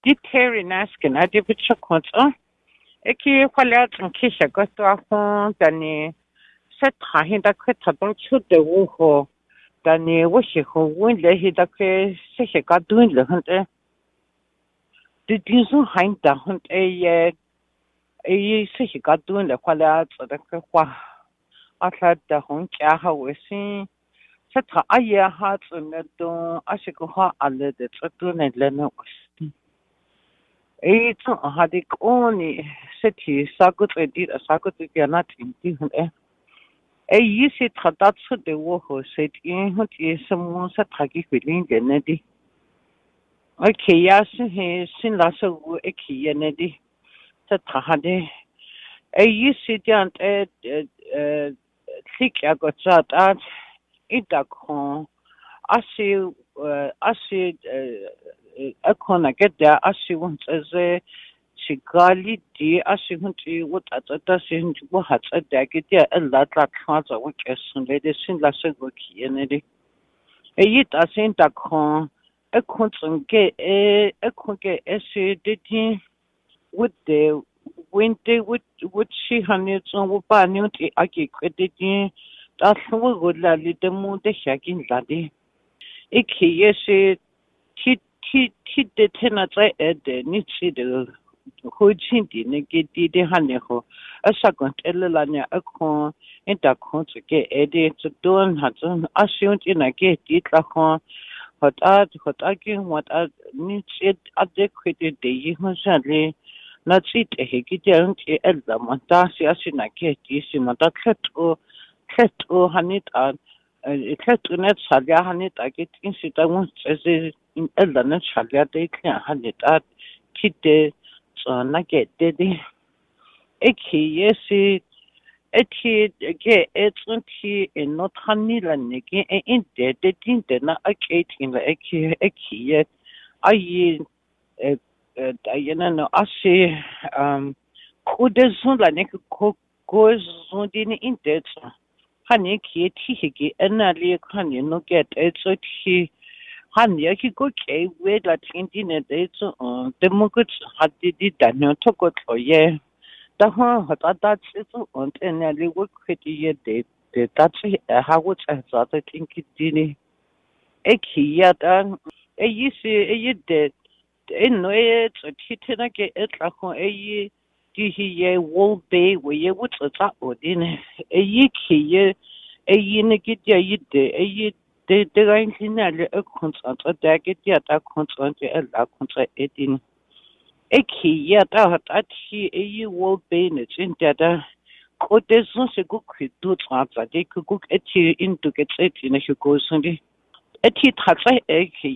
Di Terry Naskin, I did picture contra. Eki Falat and Kisha got to a phone, Danny set Hahin da Quetta don't shoot the woo. Danny wish who win the hit a say got doing the hunter. Did you so hind the hunt a say he got doing the Falat or the Qua? I had the hunt, how we see. Set her a year hearts and the door, I should go hot a little, doing it, Lennox. It's hadik only city sagut edit a sagut not in different. A yisi tadatsu de woho said in what is some sataki feeling genedi. Okay, yes, he sin lasso a key enedi. Satahade. A yisi don't thick I got that at idakon. I see akona get there as she wants as a Chigali di as she wants to what at a dozen what has a daggy there a lot that has a week as soon lady sin last week yenedy. A yit as in that con a constant get a conge as she did with the winter with she honey on what new aki crediting that's what would lally the moon the shaking laddie. Iki yes Ti de tena tsa ede ni tsi de ho chindi ne ke ti de hanego a sa kontela nya a ko enta ko ke ede tsu don ha tsu a shun ti na ke ti tla ko hot a ke what a ni tsi a de kwete de yi ho sa le na tsi te he ki te an ti elda ma ta si a si na ke ti si ma ta khet o hanit an khet net sa ya hanit a ke tin si ta mo tse in elana chalia de kya hanet at kite na get de eki yesi eti ge etsunti in not hanila niki in de tinte na akating la eki yet ayi dayana no asi kudezun la nek kozun dini in det haniki ti higi enali khani no get etsuti Han ya ki ko ke we la tinti ne de so de mo ko hati di danyo to ko ye ta ha ta so on ne li wo khiti ye de ta chi ha wo cha za ta tinki di ni e ki ya ta e yi si e yi de e no e tso ti te na ke e tla ko e yi di hi ye wo be we ye wo tsa o di ne e yi ki ye e yi ne ki ya yi de e yi de gain le a constant a daget ya ta constant a la contra etin e ki ya ta hat at hi e yi wo be ne chin da ko de so se go kwitu tsa tsa de ku ku e ti into get et in a go so di e ti tsa e ki